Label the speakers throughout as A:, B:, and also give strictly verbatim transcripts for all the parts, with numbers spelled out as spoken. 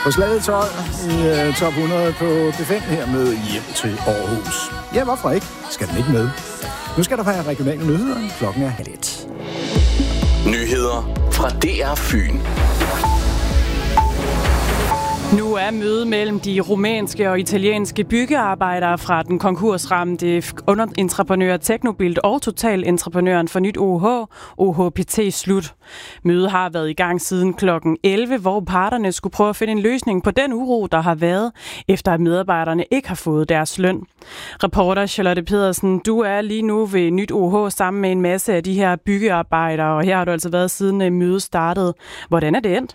A: På slaget tolv i uh, top hundrede på B fem her med Hjem til Aarhus. Ja, hvorfor ikke? Skal den ikke med? Nu skal der være regionale nyheder. Klokken er halv et.
B: Nyheder fra D R Fyn.
C: Nu er mødet mellem de rumænske og italienske byggearbejdere fra den konkursramte underentreprenør Teknobilt og totalentreprenøren for nyt O H, O H P T, slut. Mødet har været i gang siden klokken elleve, hvor parterne skulle prøve at finde en løsning på den uro, der har været, efter at medarbejderne ikke har fået deres løn. Reporter Charlotte Pedersen, du er lige nu ved nyt O H sammen med en masse af de her byggearbejdere, og her har du altså været siden mødet startede. Hvordan er det endt?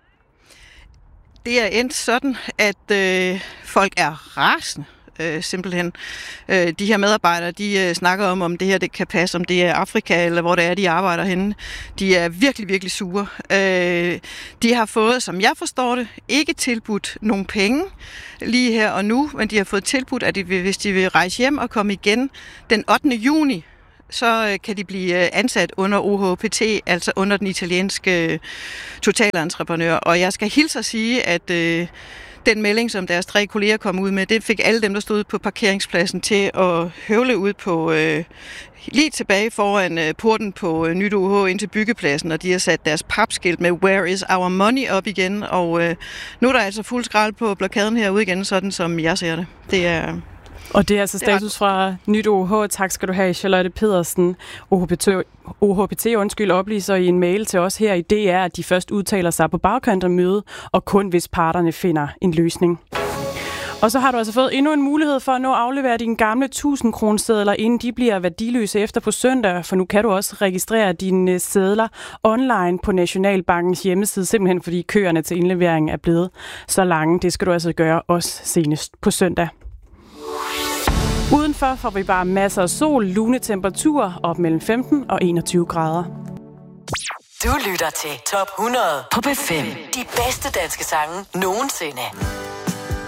D: Det er endt sådan, at øh, folk er rasende, øh, simpelthen. Øh, de her medarbejdere, de øh, snakker om, om det her det kan passe, om det er Afrika, eller hvor det er, de arbejder henne. De er virkelig, virkelig sure. Øh, de har fået, som jeg forstår det, ikke tilbudt nogen penge lige her og nu, men de har fået tilbudt, at de, hvis de vil rejse hjem og komme igen den ottende juni, så kan de blive ansat under O H P T, altså under den italienske totalentreprenør. Og jeg skal hilse at sige, at øh, den melding, som deres tre kolleger kom ud med, det fik alle dem, der stod på parkeringspladsen til at høvle ud på øh, lige tilbage foran øh, porten på øh, nyt O H ind til byggepladsen, og de har sat deres papskilt med "Where is our money" op igen. Og øh, nu er der altså fuld skrald på blokaden herude igen, sådan som jeg ser det. Det er...
C: Og det er altså status fra nyt O H. Tak skal du have, Charlotte Pedersen. O H P T, O H P T undskyld, oplyser i en mail til os her i D R, at de først udtaler sig på bagkant af mødet, og kun hvis parterne finder en løsning. Og så har du altså fået endnu en mulighed for at nå at aflevere dine gamle tusind kronesedler, inden de bliver værdiløse efter på søndag, for nu kan du også registrere dine sedler online på Nationalbankens hjemmeside, simpelthen fordi køerne til indlevering er blevet så lange. Det skal du altså gøre også senest på søndag. Udenfor får vi bare masser af sol, lune temperaturer op mellem femten og enogtyve grader.
E: Du lytter til Top hundrede på B fem. De bedste danske sange nogensinde.